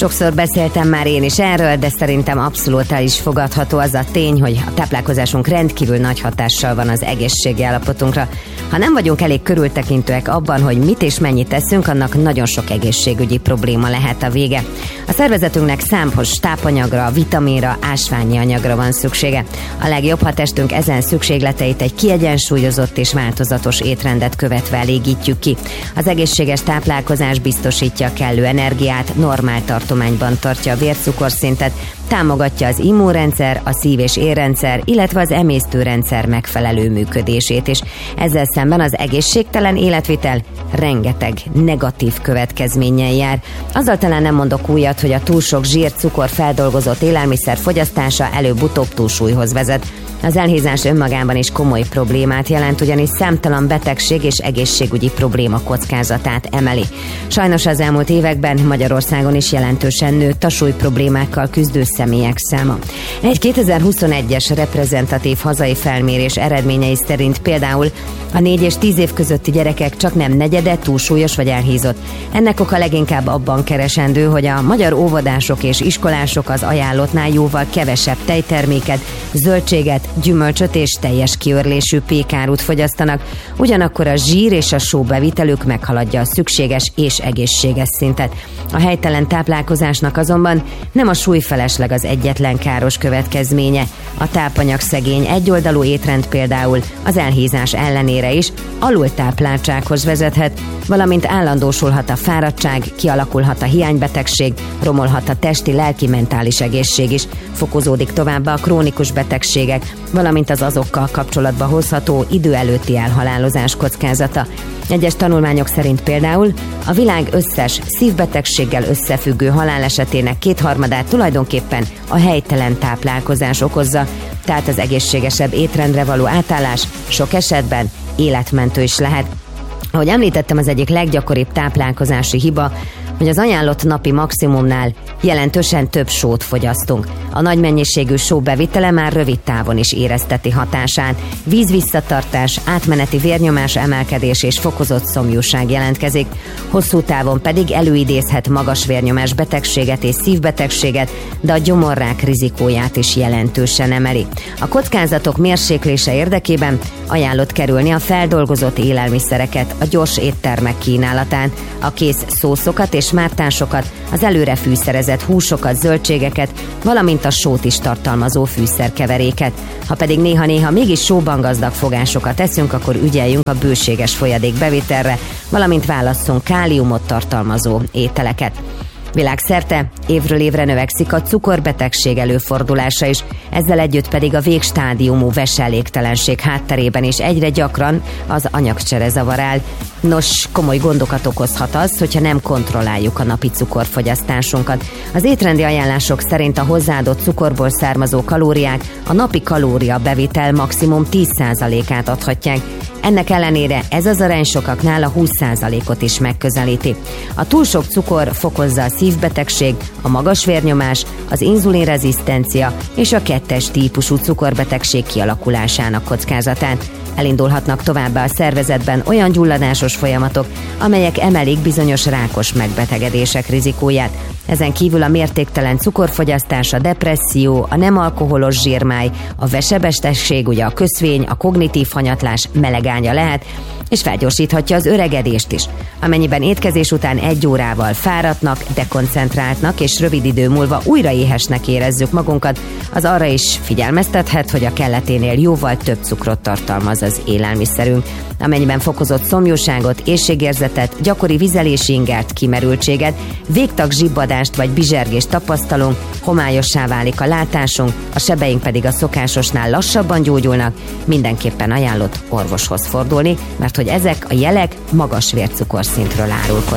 Sokszor beszéltem már én is erről, de szerintem abszolút el is fogadható az a tény, hogy a táplálkozásunk rendkívül nagy hatással van az egészségi állapotunkra. Ha nem vagyunk elég körültekintőek abban, hogy mit és mennyit teszünk, annak nagyon sok egészségügyi probléma lehet a vége. A szervezetünknek számos tápanyagra, vitaminra, ásványi anyagra van szüksége. A legjobb, ha testünk ezen szükségleteit egy kiegyensúlyozott és változatos étrendet követve elégítjük ki. Az egészséges táplálkozás biztosítja a kellő energiát, normál tartományban tartja a vércukorszintet, támogatja az immunrendszer, a szív- és érrendszer, illetve az emésztőrendszer megfelelő működését is. Ezzel szemben az egészségtelen életvitel rengeteg negatív következménnyel jár. Azzal talán nem mondok újat, hogy a túl sok zsír, cukor, feldolgozott élelmiszer fogyasztása előbb-utóbb túlsúlyhoz vezet. Az elhízás önmagában is komoly problémát jelent, ugyanis számtalan betegség és egészségügyi probléma kockázatát emeli. Sajnos az elmúlt években Magyarországon is jelentősen nőtt a súlyproblémákkal küzdő személyek száma. Egy 2021-es reprezentatív hazai felmérés eredményei szerint például a 4 és 10 év közötti gyerekek csaknem negyede túlsúlyos vagy elhízott. Ennek oka leginkább abban keresendő, hogy a magyar óvodások és iskolások az ajánlottnál jóval kevesebb tejterméket, zöldséget, gyümölcsöt és teljes kiörlésű pékárút fogyasztanak, ugyanakkor a zsír és a só bevitelük meghaladja a szükséges és egészséges szintet. A helytelen táplálkozásnak azonban nem a súlyfelesleg az egyetlen káros következménye. A tápanyagszegény egyoldalú étrend például az elhízás ellenére is alultápláltsághoz vezethet, valamint állandósulhat a fáradtság, kialakulhat a hiánybetegség, romolhat a testi, lelki-mentális egészség is, fokozódik továbbá a krónikus betegségek, valamint az azokkal kapcsolatba hozható idő előtti elhalálozás kockázata. Egyes tanulmányok szerint például a világ összes szívbetegséggel összefüggő halálesetének 2/3 tulajdonképpen a helytelen táplálkozás okozza, tehát az egészségesebb étrendre való átállás sok esetben életmentő is lehet. Ahogy említettem, az egyik leggyakoribb táplálkozási hiba, hogy az ajánlott napi maximumnál jelentősen több sót fogyasztunk. A nagy mennyiségű só bevitele már rövid távon is érezteti hatását. Vízvisszatartás, átmeneti vérnyomás emelkedés és fokozott szomjúság jelentkezik. Hosszú távon pedig előidézhet magas vérnyomás betegséget és szívbetegséget, de a gyomorrák rizikóját is jelentősen emeli. A kockázatok mérséklése érdekében ajánlott kerülni a feldolgozott élelmiszereket, a gyors éttermek kínálatán, a kész szószokat és mártásokat, az előre fűszerezett húsokat, zöldségeket, valamint a sót is tartalmazó fűszerkeveréket. Ha pedig néha-néha mégis sóban gazdag fogásokat eszünk, akkor ügyeljünk a bőséges folyadékbevitelre, valamint válasszunk káliumot tartalmazó ételeket. Világszerte évről évre növekszik a cukorbetegség előfordulása is, ezzel együtt pedig a végstádiumú veselégtelenség hátterében is egyre gyakran az anyagcsere zavar áll. Nos, komoly gondokat okozhat az, hogyha nem kontrolláljuk a napi cukorfogyasztásunkat. Az étrendi ajánlások szerint a hozzáadott cukorból származó kalóriák a napi kalória bevitel maximum 10%-át adhatják. Ennek ellenére ez az arány sokaknál a 20%-ot is megközelíti. A túl sok cukor fokozza a szívbetegség, a magas vérnyomás, az inzulinrezisztencia és a 2-es típusú cukorbetegség kialakulásának kockázatát. Elindulhatnak továbbá a szervezetben olyan gyulladásos folyamatok, amelyek emelik bizonyos rákos megbetegedések rizikóját. Ezen kívül a mértéktelen cukorfogyasztás, a depresszió, a nem alkoholos zsírmáj, a vesebetegség, ugye a köszvény, a kognitív hanyatlás melegánya lehet, és felgyorsíthatja az öregedést is. Amennyiben étkezés után 1 órával fáradtnak, dekoncentráltnak és rövid idő múlva újra éhesnek érezzük magunkat, az arra is figyelmeztethet, hogy a kelleténél jóval több cukrot tartalmaz az élelmiszerünk. Amennyiben fokozott szomjúságot, éhségérzetet, gyakori vizelési ingert, kimerültséget, végtag zsibbadást vagy bizsergést tapasztalunk, homályossá válik a látásunk, a sebeink pedig a szokásosnál lassabban gyógyulnak, mindenképpen ajánlott orvoshoz fordulni, mert hogy ezek a jelek magas vércukorszintről árulkodnak.